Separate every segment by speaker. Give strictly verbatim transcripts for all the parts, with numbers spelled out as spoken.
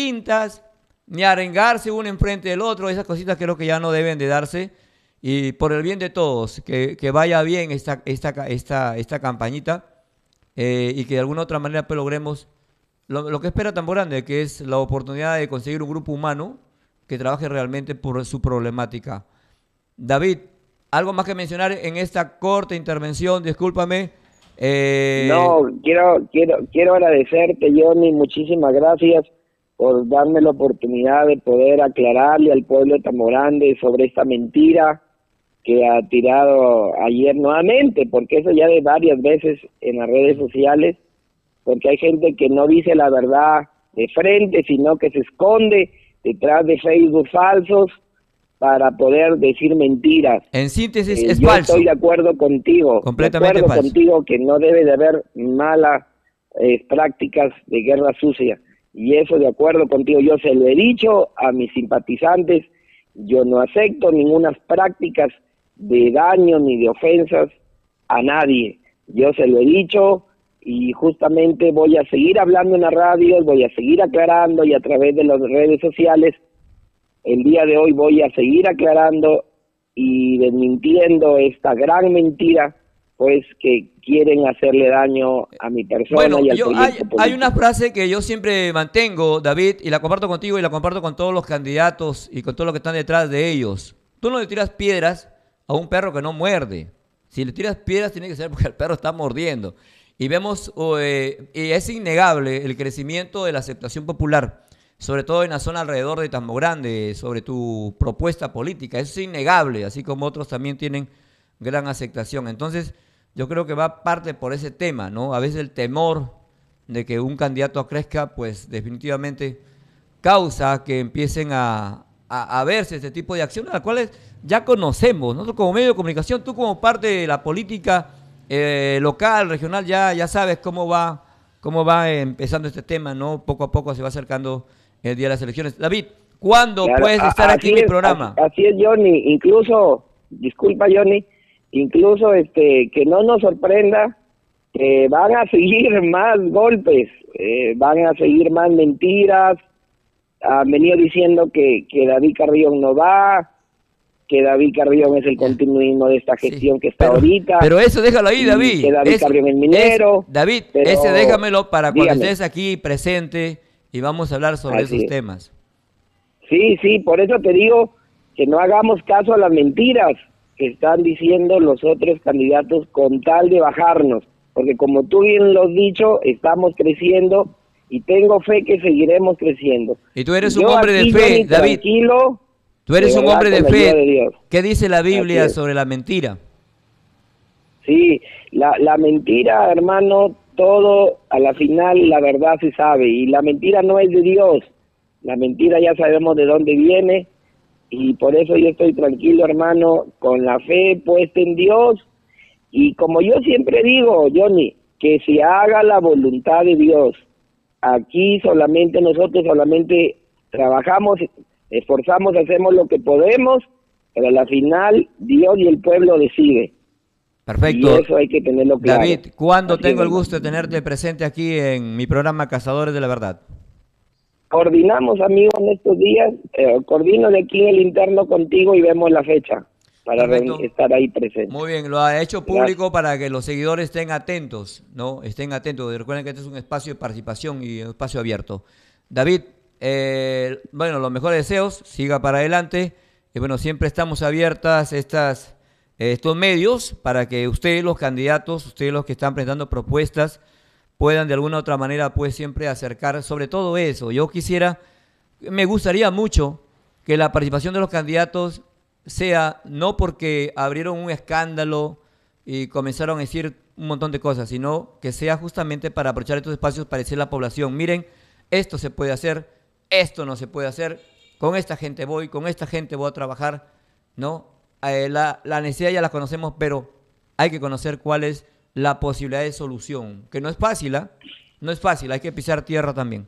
Speaker 1: pintas, ni arengarse uno enfrente del otro. Esas cositas creo que ya no deben de darse. Y por el bien de todos, que, que vaya bien esta, esta, esta, esta campañita eh, y que de alguna otra manera pues, logremos lo, lo que espera Tambo Grande, que es la oportunidad de conseguir un grupo humano que trabaje realmente por su problemática. David, algo más que mencionar en esta corta intervención, discúlpame. Eh...
Speaker 2: No, quiero, quiero, quiero agradecerte, Johnny, muchísimas gracias por darme la oportunidad de poder aclararle al pueblo de Tambo Grande sobre esta mentira que ha tirado ayer nuevamente, porque eso ya de varias veces en las redes sociales, porque hay gente que no dice la verdad de frente, sino que se esconde detrás de Facebook falsos para poder decir mentiras.
Speaker 1: En síntesis,
Speaker 2: eh,
Speaker 1: es
Speaker 2: yo
Speaker 1: falso.
Speaker 2: Estoy de acuerdo contigo,
Speaker 1: Completamente
Speaker 2: de acuerdo
Speaker 1: falso.
Speaker 2: contigo que no debe de haber malas eh, prácticas de guerra sucia, y eso de acuerdo contigo, yo se lo he dicho a mis simpatizantes, yo no acepto ninguna prácticas de daño ni de ofensas a nadie, yo se lo he dicho y justamente voy a seguir hablando en las radios, voy a seguir aclarando y a través de las redes sociales, el día de hoy voy a seguir aclarando y desmintiendo esta gran mentira, pues que quieren hacerle daño a mi persona
Speaker 1: bueno,
Speaker 2: y al
Speaker 1: yo,
Speaker 2: proyecto
Speaker 1: hay,
Speaker 2: político.
Speaker 1: hay una frase que yo siempre mantengo, David, y la comparto contigo y la comparto con todos los candidatos y con todos los que están detrás de ellos. Tú no le tiras piedras a un perro que no muerde. Si le tiras piedras tiene que ser porque el perro está mordiendo. Y vemos, eh, y es innegable el crecimiento de la aceptación popular, sobre todo en la zona alrededor de Tambo Grande, sobre tu propuesta política. Eso es innegable, así como otros también tienen gran aceptación. Entonces, yo creo que va parte por ese tema, ¿no? A veces el temor de que un candidato crezca, pues definitivamente causa que empiecen a, a, a verse este tipo de acciones, las cuales ya conocemos. Nosotros como medio de comunicación, tú como parte de la política eh, local, regional, ya, ya sabes cómo va, cómo va empezando este tema, ¿no? Poco a poco se va acercando el día de las elecciones. David, ¿cuándo
Speaker 2: Claro,
Speaker 1: puedes estar aquí en
Speaker 2: es,
Speaker 1: mi programa?
Speaker 2: Así, así es, Johnny. Incluso, disculpa, Johnny, incluso este que no nos sorprenda que van a seguir más golpes, eh, van a seguir más mentiras. Han venido diciendo que, que David Carrión no va, que David Carrión es el continuismo de esta gestión sí, que está
Speaker 1: pero,
Speaker 2: ahorita.
Speaker 1: Pero eso déjalo ahí, David.
Speaker 2: Que David
Speaker 1: eso,
Speaker 2: Carrión es minero.
Speaker 1: Es, David,
Speaker 2: pero,
Speaker 1: ese déjamelo para cuando
Speaker 2: dígame.
Speaker 1: estés aquí presente y vamos a hablar sobre
Speaker 2: Así
Speaker 1: esos
Speaker 2: es.
Speaker 1: temas.
Speaker 2: Sí, sí, por eso te digo que no hagamos caso a las mentiras que están diciendo los otros candidatos con tal de bajarnos, porque como tú bien lo has dicho, estamos creciendo y tengo fe que seguiremos creciendo.
Speaker 1: Y tú eres
Speaker 2: y
Speaker 1: un hombre de fe, David.
Speaker 2: Tranquilo,
Speaker 1: tú eres
Speaker 2: de
Speaker 1: un
Speaker 2: verdad,
Speaker 1: hombre de
Speaker 2: con la
Speaker 1: fe.
Speaker 2: ayuda de Dios.
Speaker 1: ¿Qué dice la Biblia
Speaker 2: Así es.
Speaker 1: sobre la mentira?
Speaker 2: Sí, la, la mentira, hermano, todo a la final la verdad se sabe, y la mentira no es de Dios, la mentira ya sabemos de dónde viene, y por eso yo estoy tranquilo, hermano, con la fe puesta en Dios, y como yo siempre digo, Johnny, que se haga la voluntad de Dios. Aquí solamente nosotros solamente trabajamos, esforzamos, hacemos lo que podemos, pero a la final Dios y el pueblo decide.
Speaker 1: Perfecto.
Speaker 2: Y eso hay que tenerlo claro.
Speaker 1: David, ¿cuándo
Speaker 2: Así
Speaker 1: tengo
Speaker 2: es,
Speaker 1: el gusto de tenerte presente aquí en mi programa Cazadores de la Verdad?
Speaker 2: Coordinamos, amigos, en estos días, eh, coordino de aquí en el interno contigo y vemos la fecha para estar ahí presente.
Speaker 1: Muy bien, lo ha hecho público. Gracias. Para que los seguidores estén atentos, ¿no? Estén atentos. Recuerden que este es un espacio de participación y un espacio abierto. David, eh, bueno, los mejores deseos, siga para adelante. Y bueno, siempre estamos abiertas estas, eh, estos medios para que ustedes, los candidatos, ustedes los que están presentando propuestas, puedan de alguna u otra manera pues siempre acercar sobre todo eso. Yo quisiera, me gustaría mucho que la participación de los candidatos sea no porque abrieron un escándalo y comenzaron a decir un montón de cosas, sino que sea justamente para aprovechar estos espacios para decirle a la población, miren, esto se puede hacer, esto no se puede hacer, con esta gente voy, con esta gente voy a trabajar, ¿no? Eh, la, la necesidad ya la conocemos, pero hay que conocer cuál es la posibilidad de solución, que no es fácil, ¿eh? No es fácil, hay que pisar tierra también.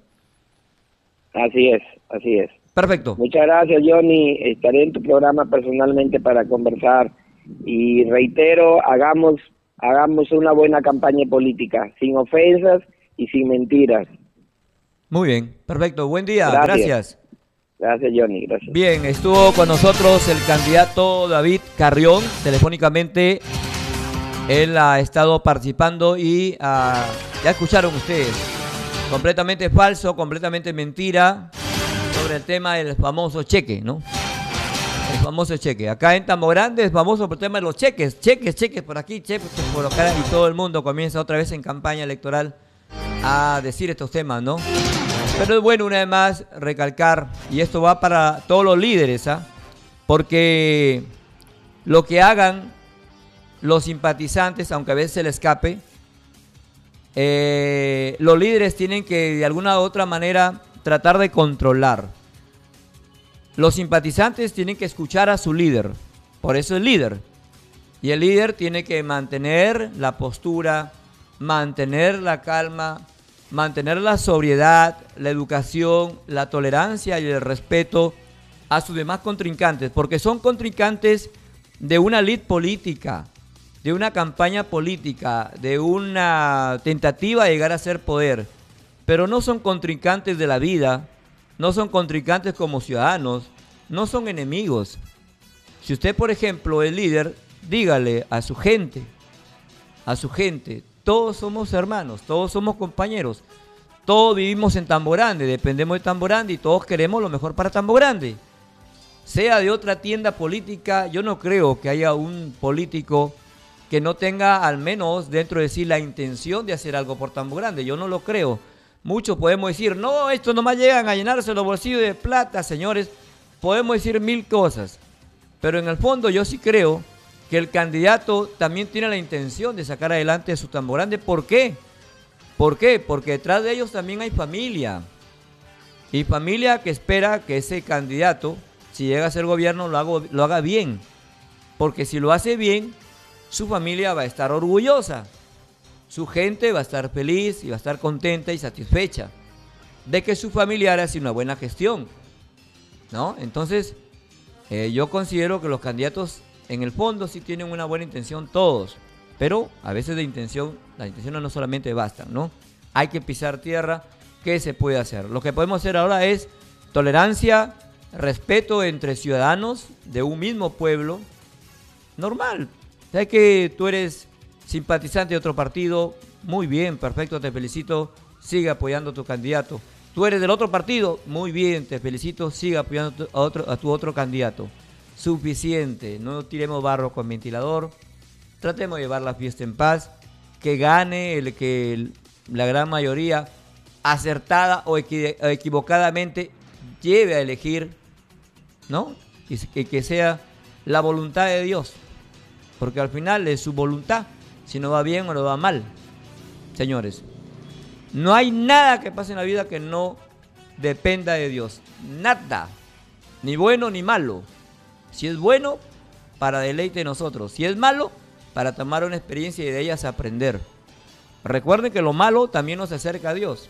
Speaker 2: Así es, así es.
Speaker 1: Perfecto.
Speaker 2: Muchas gracias, Johnny. Estaré en tu programa personalmente para conversar y reitero, hagamos hagamos una buena campaña política, sin ofensas y sin mentiras.
Speaker 1: Muy bien, perfecto. Buen día,
Speaker 2: Gracias.
Speaker 1: gracias.
Speaker 2: Gracias, Johnny, gracias.
Speaker 1: Bien, estuvo con nosotros el candidato David Carrión, telefónicamente. Él ha estado participando y uh, ya escucharon ustedes. Completamente falso, completamente mentira sobre el tema del famoso cheque, ¿no? El famoso cheque. Acá en Tambo Grande es famoso por el tema de los cheques. Cheques, cheques por aquí, cheques por acá. Y todo el mundo comienza otra vez en campaña electoral a decir estos temas, ¿no? Pero es bueno una vez más recalcar, y esto va para todos los líderes, ¿ah? Porque lo que hagan los simpatizantes, aunque a veces se les escape, eh, los líderes tienen que de alguna u otra manera tratar de controlar. Los simpatizantes tienen que escuchar a su líder, por eso es líder. Y el líder tiene que mantener la postura, mantener la calma, mantener la sobriedad, la educación, la tolerancia y el respeto a sus demás contrincantes, porque son contrincantes de una lid política, de una campaña política, de una tentativa de llegar a ser poder, pero no son contrincantes de la vida, no son contrincantes como ciudadanos, no son enemigos. Si usted, por ejemplo, es líder, dígale a su gente, a su gente, todos somos hermanos, todos somos compañeros, todos vivimos en Tambo Grande, dependemos de Tambo Grande y todos queremos lo mejor para Tambo Grande. Sea de otra tienda política, yo no creo que haya un político que no tenga al menos dentro de sí la intención de hacer algo por Tambo Grande, yo no lo creo. Muchos podemos decir, no, estos nomás llegan a llenarse los bolsillos de plata, señores, podemos decir mil cosas, pero en el fondo yo sí creo que el candidato también tiene la intención de sacar adelante a su Tambo Grande. ¿Por qué? ¿Por qué? Porque detrás de ellos también hay familia. Y familia que espera que ese candidato, si llega a ser gobierno, lo haga, lo haga bien. Porque si lo hace bien, su familia va a estar orgullosa. Su gente va a estar feliz y va a estar contenta y satisfecha de que su familiar hace una buena gestión, ¿no? Entonces, eh, yo considero que los candidatos en el fondo sí tienen una buena intención todos, pero a veces de intención, las intenciones no solamente bastan, ¿no? Hay que pisar tierra. ¿Qué se puede hacer? Lo que podemos hacer ahora es tolerancia, respeto entre ciudadanos de un mismo pueblo, normal. Sabes que tú eres simpatizante de otro partido, muy bien, perfecto, te felicito, sigue apoyando a tu candidato. Tú eres del otro partido, muy bien, te felicito, sigue apoyando a, otro, a tu otro candidato. Suficiente, no tiremos barro con ventilador, tratemos de llevar la fiesta en paz, que gane el que el, la gran mayoría, acertada o equi, equivocadamente, lleve a elegir, ¿no? Y que, que sea la voluntad de Dios, porque al final es su voluntad, si no va bien o no va mal. Señores, no hay nada que pase en la vida que no dependa de Dios, nada, ni bueno ni malo. Si es bueno, para deleite de nosotros. Si es malo, para tomar una experiencia y de ellas aprender. Recuerden que lo malo también nos acerca a Dios.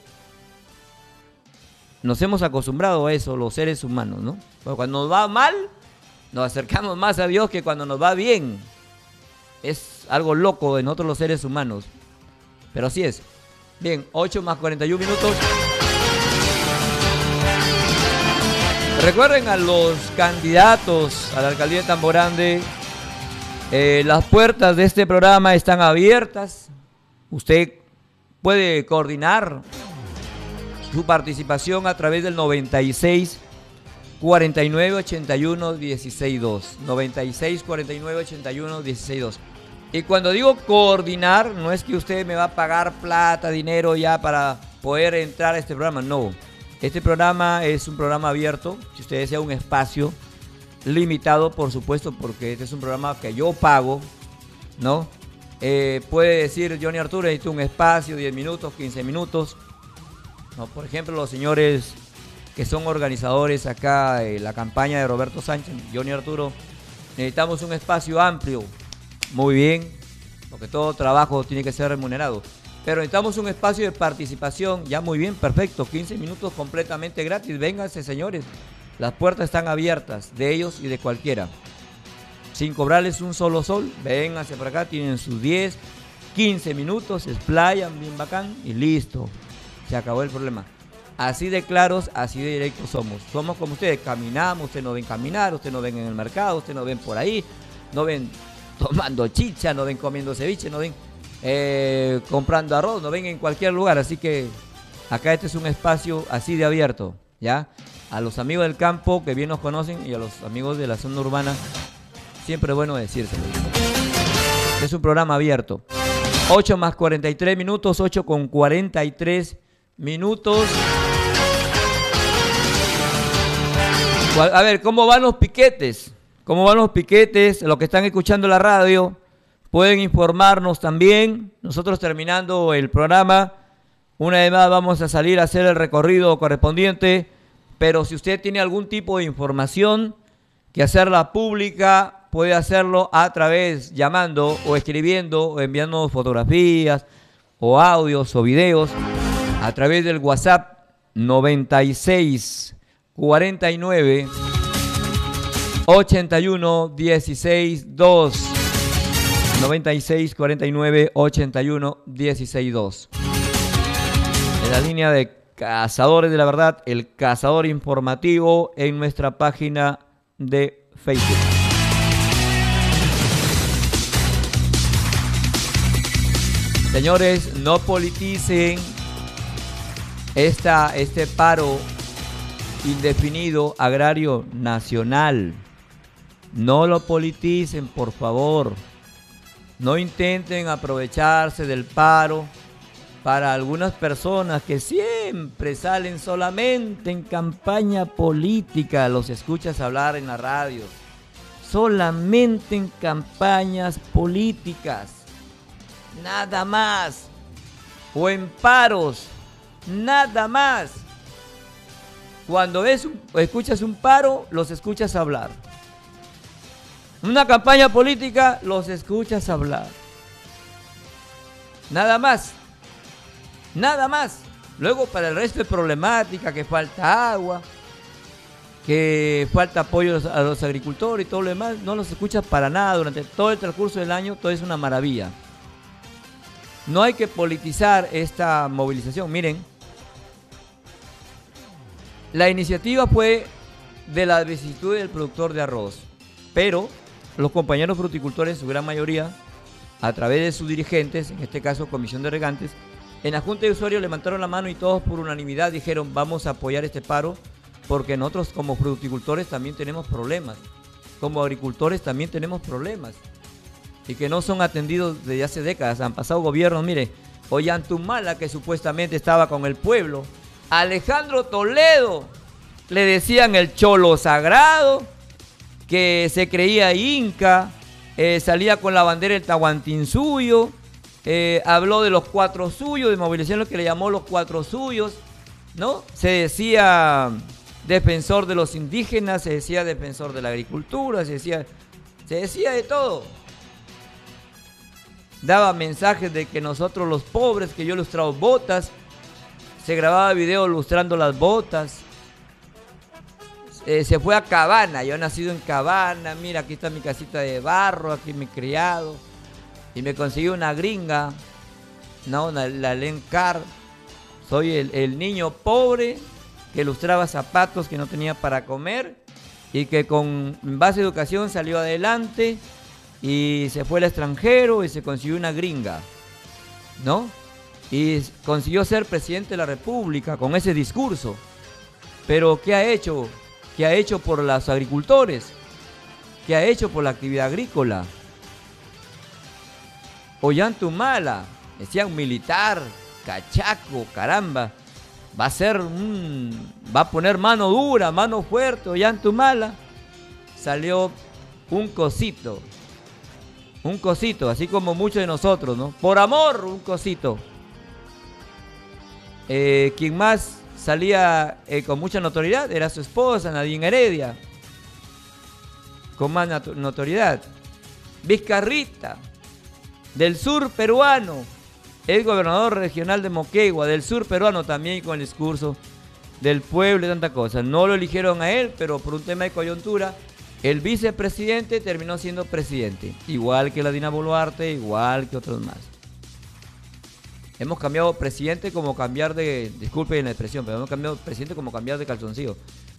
Speaker 1: Nos hemos acostumbrado a eso los seres humanos, ¿no? Pero cuando nos va mal, nos acercamos más a Dios que cuando nos va bien. Es algo loco en nosotros los seres humanos. Pero así es. Bien, ocho más cuarenta y un minutos. Recuerden a los candidatos a la alcaldía de Tambo Grande, eh, las puertas de este programa están abiertas. Usted puede coordinar su participación a través del noventa y seis, cuarenta y nueve, ochenta y uno, dieciséis dos. noventa y seis, cuarenta y nueve, ochenta y uno, dieciséis dos. Y cuando digo coordinar, no es que usted me va a pagar plata, dinero ya para poder entrar a este programa, no. Este programa es un programa abierto, si usted desea un espacio limitado, por supuesto, porque este es un programa que yo pago, ¿no? Eh, puede decir Johnny Arturo, necesito un espacio, diez minutos, quince minutos. ¿No? Por ejemplo, los señores que son organizadores acá de la campaña de Roberto Sánchez, Johnny Arturo, necesitamos un espacio amplio. Muy bien, porque todo trabajo tiene que ser remunerado. Pero necesitamos un espacio de participación, ya muy bien, perfecto, quince minutos completamente gratis. Vénganse, señores, las puertas están abiertas, de ellos y de cualquiera. Sin cobrarles un solo sol, vénganse por acá, tienen sus diez, quince minutos, se explayan bien bacán y listo, se acabó el problema. Así de claros, así de directos somos. Somos como ustedes, caminamos, ustedes nos ven caminar, ustedes nos ven en el mercado, ustedes nos ven por ahí, nos ven tomando chicha, nos ven comiendo ceviche, nos ven eh, comprando arroz, nos ven en cualquier lugar. Así que acá este es un espacio así de abierto, ¿ya? A los amigos del campo que bien nos conocen y a los amigos de la zona urbana, siempre es bueno decírselo. Es un programa abierto. ocho más cuarenta y tres minutos, ocho con cuarenta y tres minutos. A ver, ¿cómo van los piquetes? ¿Cómo van los piquetes? Los que están escuchando la radio pueden informarnos también. Nosotros terminando el programa, una vez más vamos a salir a hacer el recorrido correspondiente. Pero si usted tiene algún tipo de información que hacerla pública, puede hacerlo a través, llamando o escribiendo o enviando fotografías o audios o videos a través del WhatsApp noventa y seis cuarenta y nueve ochenta y uno dieciséis dos. noventa y seis cuarenta y nueve ochenta y uno dieciséis dos. En la línea de Cazadores de la Verdad, el Cazador Informativo, en nuestra página de Facebook. Señores, no politicen esta, este paro indefinido agrario nacional. No lo politicen, por favor. No intenten aprovecharse del paro para algunas personas que siempre salen solamente en campaña política. Los escuchas hablar en la radio. Solamente en campañas políticas. Nada más. O en paros. Nada más. Cuando ves un, escuchas un paro, los escuchas hablar. Una campaña política, los escuchas hablar. Nada más. Nada más. Luego para el resto de problemática, que falta agua, que falta apoyo a los agricultores y todo lo demás, no los escuchas para nada. Durante todo el transcurso del año, todo es una maravilla. No hay que politizar esta movilización. Miren, la iniciativa fue de la vicisitud del productor de arroz, pero los compañeros fruticultores, en su gran mayoría, a través de sus dirigentes, en este caso Comisión de Regantes, en la Junta de Usuarios levantaron la mano y todos por unanimidad dijeron: vamos a apoyar este paro porque nosotros como fruticultores también tenemos problemas, como agricultores también tenemos problemas y que no son atendidos desde hace décadas. Han pasado gobiernos, mire, Ollantumala, que supuestamente estaba con el pueblo, Alejandro Toledo, le decían el cholo sagrado, que se creía inca, eh, salía con la bandera del Tahuantinsuyo, eh, habló de los cuatro suyos, de movilización, lo que le llamó los cuatro suyos, ¿no? Se decía defensor de los indígenas, se decía defensor de la agricultura, se decía, se decía de todo. Daba mensajes de que nosotros los pobres, que yo lustraba botas, se grababa video lustrando las botas. Eh, se fue a Cabana, yo he nacido en Cabana, mira, aquí está mi casita de barro, aquí me he criado. Y me conseguí una gringa, no, la, la Lencar. Soy el, el niño pobre que lustraba zapatos que no tenía para comer y que con base de educación salió adelante y se fue al extranjero y se consiguió una gringa, ¿no? Y consiguió ser presidente de la República con ese discurso. Pero ¿qué ha hecho? ¿Qué ha hecho por los agricultores? ¿Qué ha hecho por la actividad agrícola? Ollantumala, decía un militar, cachaco, caramba, va a ser un, va a poner mano dura, mano fuerte. Ollantumala, salió un cosito, un cosito, así como muchos de nosotros, ¿no? Por amor, un cosito. Eh, quien más salía eh, con mucha notoriedad era su esposa, Nadine Heredia, con más notoriedad. Vizcarrita, del sur peruano, el gobernador regional de Moquegua, del sur peruano, también con el discurso del pueblo y tanta cosa. No lo eligieron a él, pero por un tema de coyuntura, el vicepresidente terminó siendo presidente, igual que la Dina Boluarte, igual que otros más. Hemos cambiado presidente como cambiar de, disculpen la expresión, pero hemos cambiado presidente como cambiar de calzoncillo.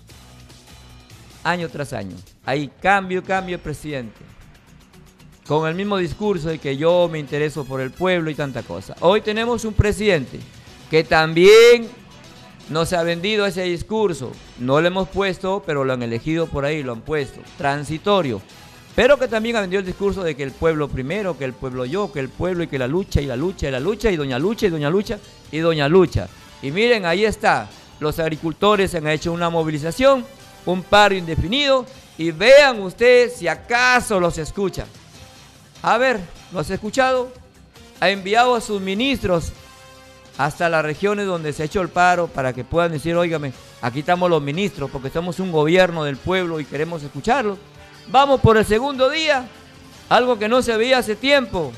Speaker 1: Año tras año. Hay cambio, cambio de presidente. Con el mismo discurso de que yo me intereso por el pueblo y tanta cosa. Hoy tenemos un presidente que también nos ha vendido ese discurso. No lo hemos puesto, pero lo han elegido por ahí, lo han puesto. Transitorio. Pero que también ha vendido el discurso de que el pueblo primero, que el pueblo yo, que el pueblo y que la lucha y la lucha y la lucha y doña lucha y doña lucha y doña lucha. Y miren, ahí está. Los agricultores han hecho una movilización, un paro indefinido y vean ustedes si acaso los escuchan. A ver, ¿los ha escuchado? Ha enviado a sus ministros hasta las regiones donde se ha hecho el paro para que puedan decir, óigame, aquí estamos los ministros porque somos un gobierno del pueblo y queremos escucharlos. Vamos por el segundo día, algo que no se veía hace tiempo.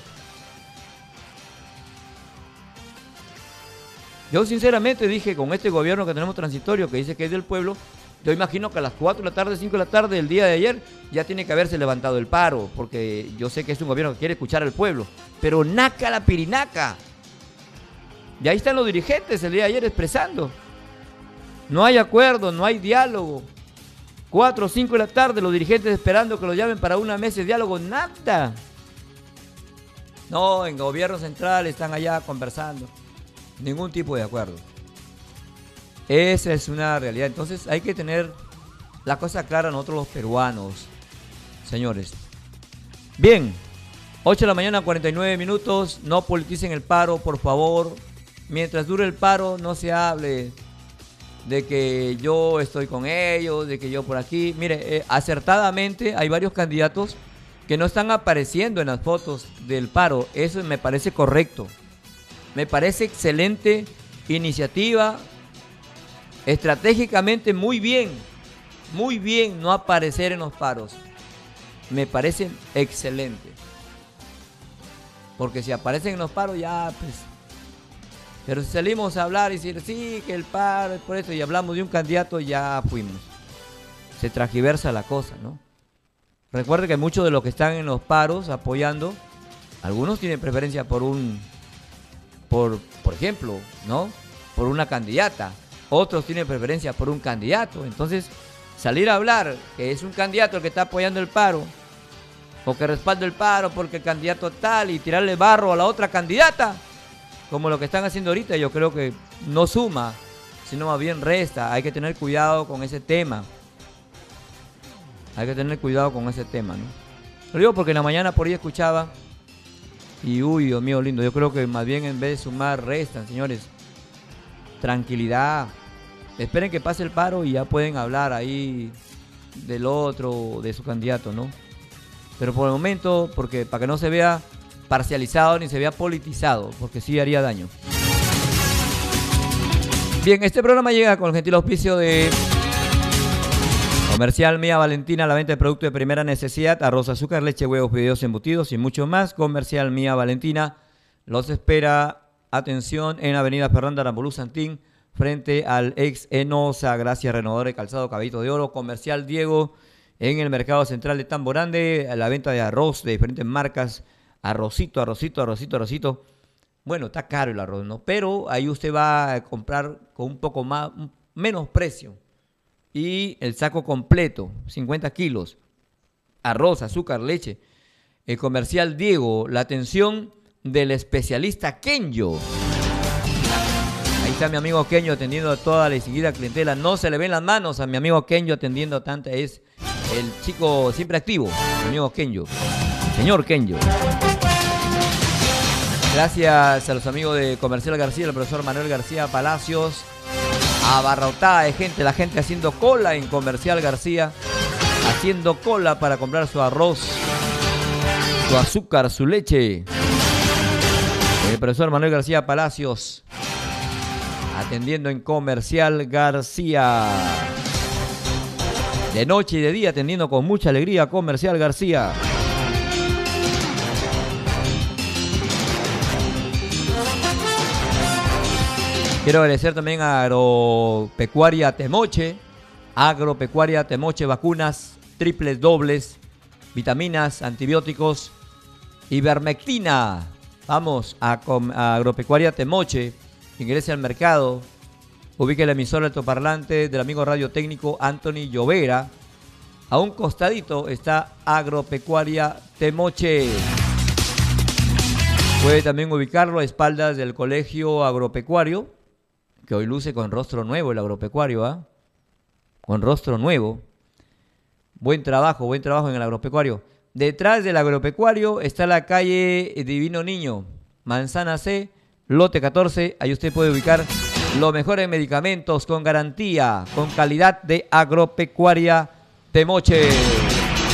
Speaker 1: Yo sinceramente dije, con este gobierno que tenemos transitorio, que dice que es del pueblo, yo imagino que a las cuatro de la tarde, cinco de la tarde del día de ayer, ya tiene que haberse levantado el paro, porque yo sé que es un gobierno que quiere escuchar al pueblo, pero naca la pirinaca. Y ahí están los dirigentes el día de ayer expresando. No hay acuerdo, no hay diálogo. Cuatro o cinco de la tarde, los dirigentes esperando que los llamen para una mesa de diálogo, nada. No, en gobierno central están allá conversando. Ningún tipo de acuerdo. Esa es una realidad. Entonces hay que tener la cosa clara nosotros los peruanos, señores. Bien, ocho de la mañana, cuarenta y nueve minutos. No politicen el paro, por favor. Mientras dure el paro, no se hable de que yo estoy con ellos, de que yo por aquí. Mire, eh, acertadamente hay varios candidatos que no están apareciendo en las fotos del paro. Eso me parece correcto. Me parece excelente iniciativa. Estratégicamente muy bien. Muy bien no aparecer en los paros. Me parece excelente. Porque si aparecen en los paros ya pues... Pero si salimos a hablar y decir, sí, que el paro es por eso, y hablamos de un candidato, ya fuimos. Se transgiversa la cosa, ¿no? Recuerde que muchos de los que están en los paros apoyando, algunos tienen preferencia por un, por, por ejemplo, ¿no? Por una candidata. Otros tienen preferencia por un candidato. Entonces, salir a hablar que es un candidato el que está apoyando el paro, o que respalda el paro porque el candidato tal, y tirarle barro a la otra candidata, como lo que están haciendo ahorita, yo creo que no suma, sino más bien resta. Hay que tener cuidado con ese tema. Hay que tener cuidado con ese tema, ¿no? Lo digo porque en la mañana por ahí escuchaba y uy, Dios mío lindo, yo creo que más bien en vez de sumar, restan, señores. Tranquilidad. Esperen que pase el paro y ya pueden hablar ahí del otro, de su candidato, ¿no? Pero por el momento, porque para que no se vea parcializado ni se vea politizado, porque sí haría daño. Bien, este programa llega con el gentil auspicio de Comercial Mía Valentina, la venta de productos de primera necesidad, arroz, azúcar, leche, huevos, fideos embutidos y mucho más. Comercial Mía Valentina los espera, atención, en Avenida Fernanda Arambolú Santín, frente al ex Enosa, Gracias Renovador de Calzado Caballito de Oro. Comercial Diego, en el Mercado Central de Tamborande, la venta de arroz de diferentes marcas. Arrocito, arrocito, arrocito, arrocito. Bueno, está caro el arroz, ¿no? Pero ahí usted va a comprar con un poco más, menos precio. Y el saco completo, cincuenta kilos. Arroz, azúcar, leche. El Comercial Diego, la atención del especialista Kenyo. Ahí está mi amigo Kenyo atendiendo a toda la exiguida clientela. No se le ven las manos a mi amigo Kenyo atendiendo a tanta. Es el chico siempre activo, mi amigo Kenyo. Señor Kenyo. Gracias a los amigos de Comercial García, el profesor Manuel García Palacios. Abarrotada de gente, la gente haciendo cola en Comercial García. Haciendo cola para comprar su arroz, su azúcar, su leche. El profesor Manuel García Palacios atendiendo en Comercial García. De noche y de día atendiendo con mucha alegría Comercial García. Quiero agradecer también a Agropecuaria Temoche, Agropecuaria Temoche, vacunas triples, dobles, vitaminas, antibióticos, ivermectina Vamos a, a Agropecuaria Temoche. Ingrese al mercado. Ubique la emisora altoparlante del amigo radiotécnico Anthony Llovera. A un costadito está Agropecuaria Temoche. Puede también ubicarlo a espaldas del Colegio Agropecuario, que hoy luce con rostro nuevo el agropecuario, ¿ah? ¿eh? Con rostro nuevo. Buen trabajo, buen trabajo en el agropecuario. Detrás del agropecuario está la calle Divino Niño, Manzana C, lote catorce. Ahí usted puede ubicar los mejores medicamentos con garantía, con calidad de Agropecuaria Temoche.